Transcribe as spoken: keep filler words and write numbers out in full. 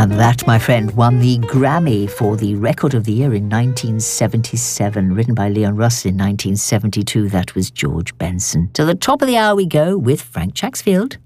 And that, my friend, won the Grammy for the Record of the Year in nineteen seventy-seven, written by Leon Russell in nineteen seventy-two. That was George Benson. To the top of the hour we go with Frank Chaxfield.